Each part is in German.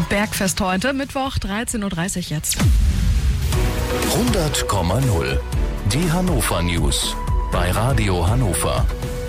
Bergfest heute, Mittwoch, 13.30 Uhr jetzt. 100,0. Die Hannover News bei Radio Hannover.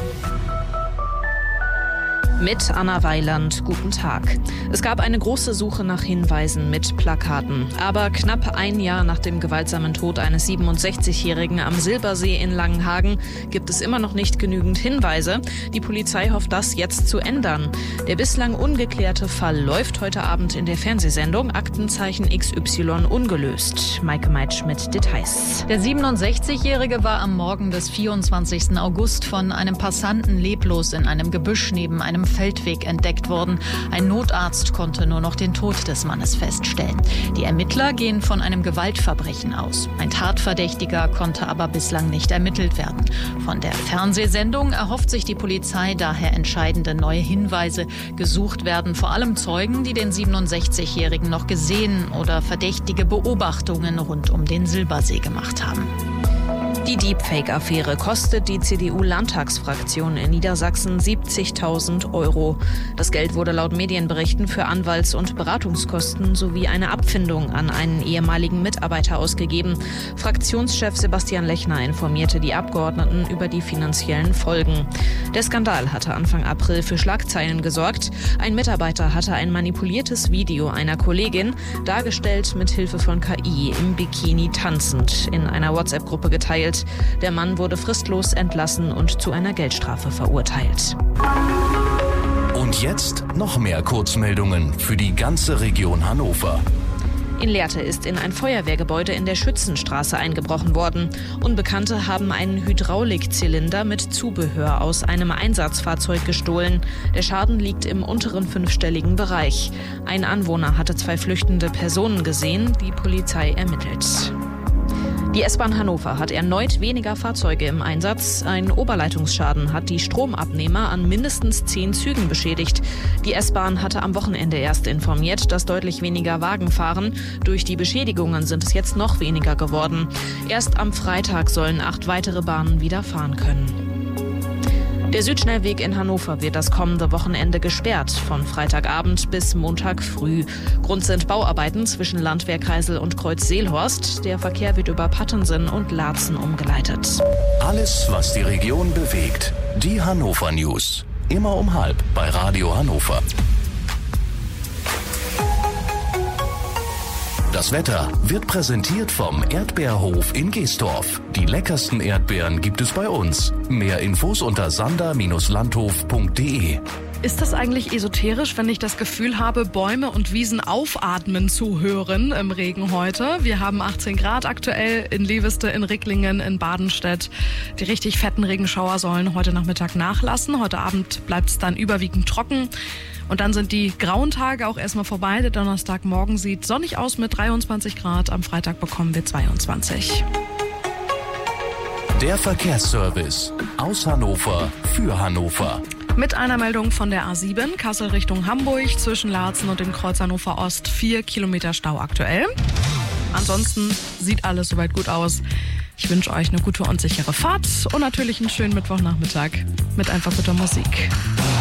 Mit Anna Weiland, guten Tag. Es gab eine große Suche nach Hinweisen mit Plakaten. Aber knapp ein Jahr nach dem gewaltsamen Tod eines 67-Jährigen am Silbersee in Langenhagen gibt es immer noch nicht genügend Hinweise. Die Polizei hofft, das jetzt zu ändern. Der bislang ungeklärte Fall läuft heute Abend in der Fernsehsendung Aktenzeichen XY ungelöst. Maike Meitsch mit Details. Der 67-Jährige war am Morgen des 24. August von einem Passanten leblos in einem Gebüsch neben einem Feldweg entdeckt worden. Ein Notarzt konnte nur noch den Tod des Mannes feststellen. Die Ermittler gehen von einem Gewaltverbrechen aus. Ein Tatverdächtiger konnte aber bislang nicht ermittelt werden. Von der Fernsehsendung erhofft sich die Polizei daher entscheidende neue Hinweise. Gesucht werden vor allem Zeugen, die den 67-Jährigen noch gesehen oder verdächtige Beobachtungen rund um den Silbersee gemacht haben. Die Deepfake-Affäre kostet die CDU-Landtagsfraktion in Niedersachsen 70.000 €. Das Geld wurde laut Medienberichten für Anwalts- und Beratungskosten sowie eine Abfindung an einen ehemaligen Mitarbeiter ausgegeben. Fraktionschef Sebastian Lechner informierte die Abgeordneten über die finanziellen Folgen. Der Skandal hatte Anfang April für Schlagzeilen gesorgt. Ein Mitarbeiter hatte ein manipuliertes Video einer Kollegin, dargestellt mit Hilfe von KI, im Bikini tanzend, in einer WhatsApp-Gruppe geteilt. Der Mann wurde fristlos entlassen und zu einer Geldstrafe verurteilt. Und jetzt noch mehr Kurzmeldungen für die ganze Region Hannover. In Lehrte ist in ein Feuerwehrgebäude in der Schützenstraße eingebrochen worden. Unbekannte haben einen Hydraulikzylinder mit Zubehör aus einem Einsatzfahrzeug gestohlen. Der Schaden liegt im unteren fünfstelligen Bereich. Ein Anwohner hatte 2 flüchtende Personen gesehen. Die Polizei ermittelt. Die S-Bahn Hannover hat erneut weniger Fahrzeuge im Einsatz. Ein Oberleitungsschaden hat die Stromabnehmer an mindestens 10 Zügen beschädigt. Die S-Bahn hatte am Wochenende erst informiert, dass deutlich weniger Wagen fahren. Durch die Beschädigungen sind es jetzt noch weniger geworden. Erst am Freitag sollen 8 weitere Bahnen wieder fahren können. Der Südschnellweg in Hannover wird das kommende Wochenende gesperrt, von Freitagabend bis Montag früh. Grund sind Bauarbeiten zwischen Landwehrkreisel und Kreuz Seelhorst. Der Verkehr wird über Pattensen und Laatzen umgeleitet. Alles, was die Region bewegt. Die Hannover News. Immer um 12:30 bei Radio Hannover. Das Wetter wird präsentiert vom Erdbeerhof in Geestorf. Die leckersten Erdbeeren gibt es bei uns. Mehr Infos unter sander-landhof.de. Ist das eigentlich esoterisch, wenn ich das Gefühl habe, Bäume und Wiesen aufatmen zu hören im Regen heute? Wir haben 18 Grad aktuell in Leveste, in Ricklingen, in Badenstedt. Die richtig fetten Regenschauer sollen heute Nachmittag nachlassen. Heute Abend bleibt es dann überwiegend trocken. Und dann sind die grauen Tage auch erstmal vorbei. Der Donnerstagmorgen sieht sonnig aus mit 23 Grad. Am Freitag bekommen wir 22. Der Verkehrsservice aus Hannover für Hannover. Mit einer Meldung von der A7, Kassel Richtung Hamburg, zwischen Laatzen und dem Kreuz Hannover Ost, 4 Kilometer Stau aktuell. Ansonsten sieht alles soweit gut aus. Ich wünsche euch eine gute und sichere Fahrt und natürlich einen schönen Mittwochnachmittag mit einfach guter Musik.